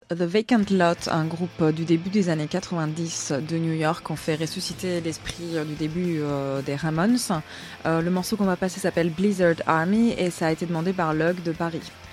The Vacant Lot, un groupe du début des années 90 de New York, ont fait ressusciter l'esprit du début des Ramones. Le morceau qu'on va passer s'appelle Blizzard Army et ça a été demandé par Lug de Paris.